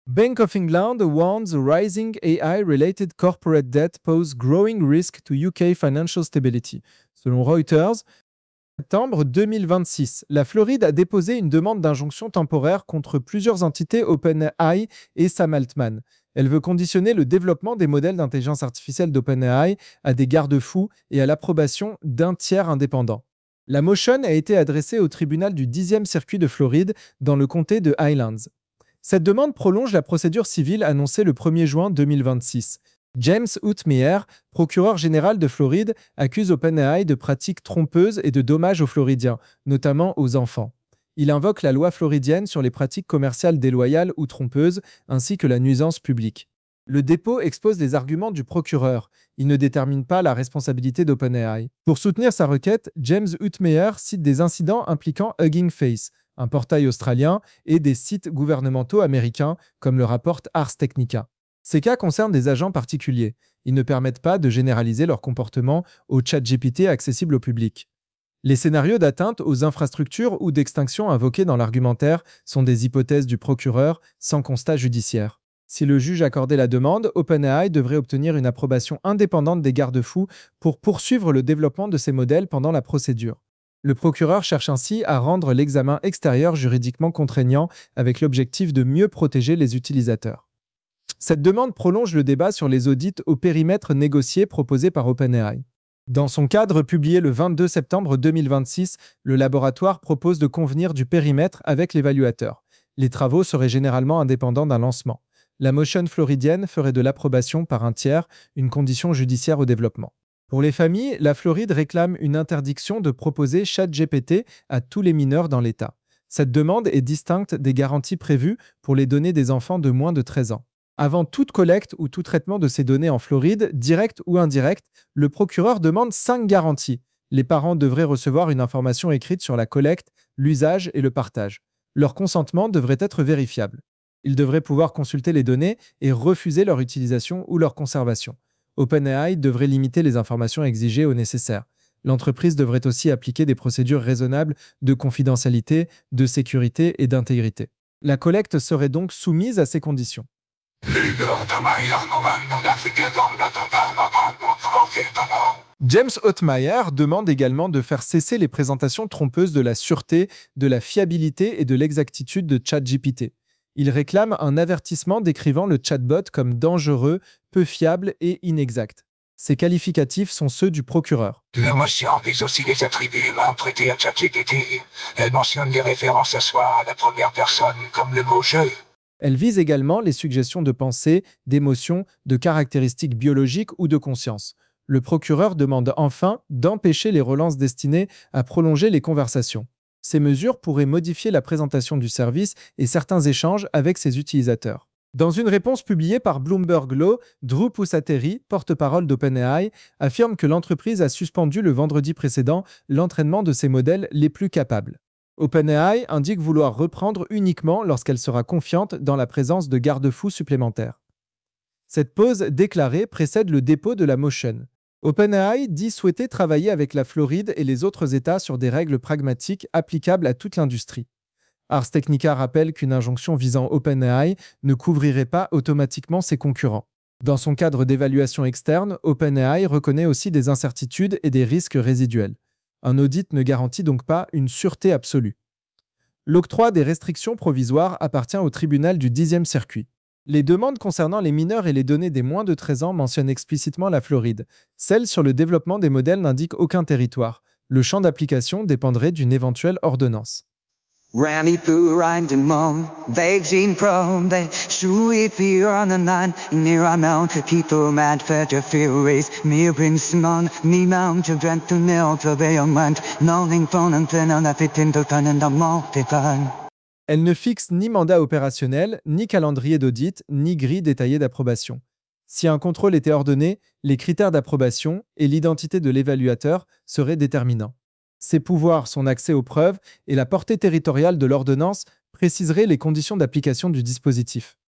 Bank of England warns rising AI-related corporate debt pose growing risk to UK financial stability. Selon Reuters, en septembre 2026, la Floride a déposé une demande d'injonction temporaire contre plusieurs entités OpenAI et Sam Altman. Elle veut conditionner le développement des modèles d'intelligence artificielle d'OpenAI à des garde-fous et à l'approbation d'un tiers indépendant. La motion a été adressée au tribunal du 10e circuit de Floride dans le comté de Highlands. Cette demande prolonge la procédure civile annoncée le 1er juin 2026. James Outmeyer, procureur général de Floride, accuse OpenAI de pratiques trompeuses et de dommages aux Floridiens, notamment aux enfants. Il invoque la loi floridienne sur les pratiques commerciales déloyales ou trompeuses, ainsi que la nuisance publique. Le dépôt expose les arguments du procureur. Il ne détermine pas la responsabilité d'OpenAI. Pour soutenir sa requête, James Outmeyer cite des incidents impliquant Hugging Face, un portail australien, et des sites gouvernementaux américains, comme le rapporte Ars Technica. Ces cas concernent des agents particuliers. Ils ne permettent pas de généraliser leur comportement au ChatGPT accessible au public. Les scénarios d'atteinte aux infrastructures ou d'extinction invoqués dans l'argumentaire sont des hypothèses du procureur sans constat judiciaire. Si le juge accordait la demande, OpenAI devrait obtenir une approbation indépendante des garde-fous pour poursuivre le développement de ces modèles pendant la procédure. Le procureur cherche ainsi à rendre l'examen extérieur juridiquement contraignant avec l'objectif de mieux protéger les utilisateurs. Cette demande prolonge le débat sur les audits au périmètre négocié proposés par OpenAI. Dans son cadre publié le 22 septembre 2026, le laboratoire propose de convenir du périmètre avec l'évaluateur. Les travaux seraient généralement indépendants d'un lancement. La motion floridienne ferait de l'approbation par un tiers une condition judiciaire au développement. Pour les familles, la Floride réclame une interdiction de proposer ChatGPT à tous les mineurs dans l'État. Cette demande est distincte des garanties prévues pour les données des enfants de moins de 13 ans. Avant toute collecte ou tout traitement de ces données en Floride, direct ou indirect, le procureur demande 5 garanties. Les parents devraient recevoir une information écrite sur la collecte, l'usage et le partage. Leur consentement devrait être vérifiable. Ils devraient pouvoir consulter les données et refuser leur utilisation ou leur conservation. OpenAI devrait limiter les informations exigées au nécessaire. L'entreprise devrait aussi appliquer des procédures raisonnables de confidentialité, de sécurité et d'intégrité. La collecte serait donc soumise à ces conditions. James Outmeyer demande également de faire cesser les présentations trompeuses de la sûreté, de la fiabilité et de l'exactitude de ChatGPT. Il réclame un avertissement décrivant le chatbot comme dangereux, peu fiable et inexact. Ces qualificatifs sont ceux du procureur. La motion vise aussi les attributs prêtés à ChatGPT. Elle mentionne des références à soi à la première personne, comme le mot « je ». Elle vise également les suggestions de pensée, d'émotion, de caractéristiques biologiques ou de conscience. Le procureur demande enfin d'empêcher les relances destinées à prolonger les conversations. Ces mesures pourraient modifier la présentation du service et certains échanges avec ses utilisateurs. Dans une réponse publiée par Bloomberg Law, Drew Pusateri, porte-parole d'OpenAI, affirme que l'entreprise a suspendu le vendredi précédent l'entraînement de ses modèles les plus capables. OpenAI indique vouloir reprendre uniquement lorsqu'elle sera confiante dans la présence de garde-fous supplémentaires. Cette pause déclarée précède le dépôt de la motion. OpenAI dit souhaiter travailler avec la Floride et les autres États sur des règles pragmatiques applicables à toute l'industrie. Ars Technica rappelle qu'une injonction visant OpenAI ne couvrirait pas automatiquement ses concurrents. Dans son cadre d'évaluation externe, OpenAI reconnaît aussi des incertitudes et des risques résiduels. Un audit ne garantit donc pas une sûreté absolue. L'octroi des restrictions provisoires appartient au tribunal du 10e circuit. Les demandes concernant les mineurs et les données des moins de 13 ans mentionnent explicitement la Floride. Celles sur le développement des modèles n'indiquent aucun territoire. Le champ d'application dépendrait d'une éventuelle ordonnance. Randy Poo rhymed and moan, vaccine prone, they shui fear on the nine, near I mount to people mad fetch a few race, me brings on, me mount to drink to milk of a young man, nothing phone and thin on a fit into turn and the multiply. Elle ne fixe ni mandat opérationnel, ni calendrier d'audit, ni grille détaillée d'approbation. Si un contrôle était ordonné, les critères d'approbation et l'identité de l'évaluateur seraient déterminants. Ses pouvoirs, son accès aux preuves et la portée territoriale de l'ordonnance préciseraient les conditions d'application du dispositif.